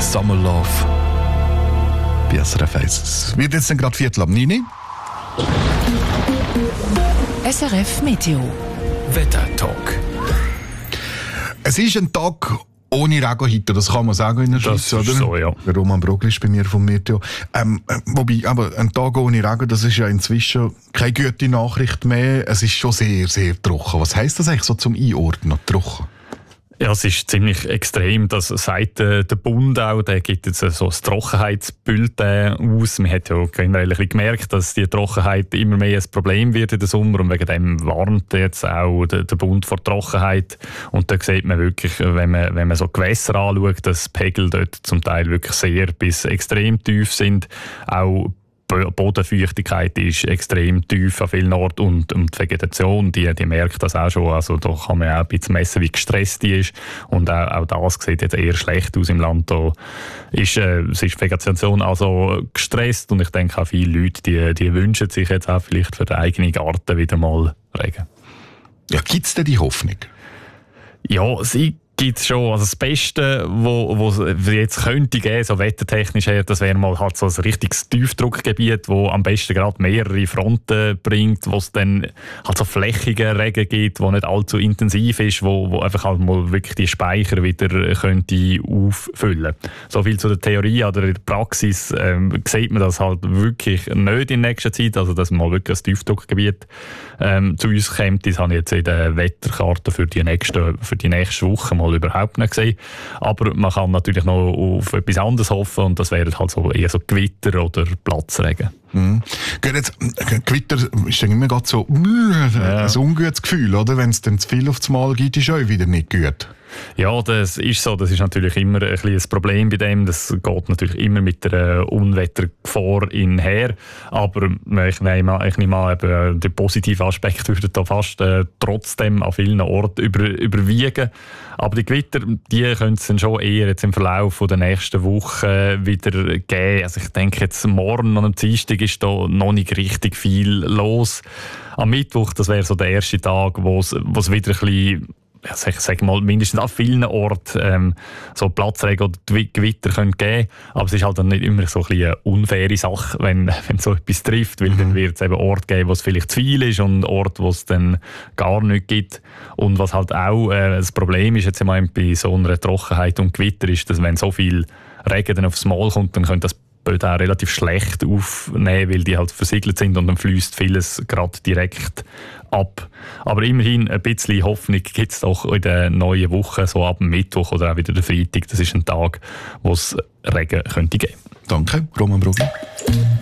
Summer Love. Bei SRF 1. Es wird jetzt gerade 8:45. SRF Meteo. Wetter-Talk. Es ist ein Tag ohne Regen heute, das kann man sagen in der Schweiz, oder? So, ja. Der Roman Brogli ist bei mir vom Meteo. Wobei, aber ein Tag ohne Regen, das ist ja inzwischen keine gute Nachricht mehr. Es ist schon sehr, sehr trocken. Was heisst das eigentlich so zum Einordnen, trocken? Ja, es ist ziemlich extrem. Das sagt der Bund auch. Der gibt jetzt so ein Trockenheitsbulletin aus. Man hat ja generell ein bisschen gemerkt, dass die Trockenheit immer mehr ein Problem wird in den Sommer. Und wegen dem warnt jetzt auch der Bund vor Trockenheit. Und da sieht man wirklich, wenn man so Gewässer anschaut, dass die Pegel dort zum Teil wirklich sehr bis extrem tief sind. Auch Bodenfeuchtigkeit ist extrem tief an vielen Orten und die Vegetation, die merkt das auch schon. Also da kann man auch ein bisschen messen, wie gestresst die ist. Und auch das sieht jetzt eher schlecht aus im Land. Da ist die Vegetation also gestresst und ich denke auch viele Leute, die wünschen sich jetzt auch vielleicht für den eigenen Garten wieder mal Regen. Ja, gibt es denn die Hoffnung? Ja, sie gibt es schon. Also das Beste, was jetzt könnte geben, so wettertechnisch her, das wäre mal halt so ein richtiges Tiefdruckgebiet, wo am besten gerade mehrere Fronten bringt, wo es dann halt so flächigen Regen gibt, wo nicht allzu intensiv ist, wo einfach halt mal wirklich die Speicher wieder könnte auffüllen. So viel zu der Theorie, oder in der Praxis sieht man das halt wirklich nicht in nächster Zeit, also dass mal wirklich ein Tiefdruckgebiet zu uns kommt. Das habe ich jetzt in der Wetterkarte für die nächste Woche mal überhaupt nicht gesehen. Aber man kann natürlich noch auf etwas anderes hoffen und das wäre halt so eher so Gewitter oder Platzregen. Mhm. Gewitter ist dann immer gerade so ein ungutes Gefühl, oder? Wenn es dann zu viel auf das Mal gibt, ist auch wieder nicht gut. Ja, das ist so. Das ist natürlich immer ein bisschen ein Problem bei dem. Das geht natürlich immer mit der Unwettergefahr einher. Aber ich nehme an, eben, der positive Aspekt würde da fast trotzdem an vielen Orten überwiegen. Aber die Gewitter, die können es dann schon eher jetzt im Verlauf der nächsten Woche wieder geben. Also ich denke jetzt morgen und am Dienstag ist da noch nicht richtig viel los. Am Mittwoch, das wäre so der erste Tag, wo es wieder ein bisschen, ich sage mal, mindestens an vielen Orten so Platzregen oder Gewitter können geben. Aber es ist halt dann nicht immer so eine unfaire Sache, wenn so etwas trifft, weil dann wird es eben Orte geben, wo es vielleicht zu viel ist und Orte, wo es dann gar nicht gibt. Und was halt auch das Problem ist jetzt immer bei so einer Trockenheit und Gewitter ist, dass wenn so viel Regen dann aufs Mal kommt, dann könnte das Böden auch relativ schlecht aufnehmen, weil die halt versiegelt sind und dann fließt vieles gerade direkt ab. Aber immerhin ein bisschen Hoffnung gibt es doch in der neuen Woche, so ab dem Mittwoch oder auch wieder der Freitag. Das ist ein Tag, wo es Regen könnte geben. Danke, Roman Brogli.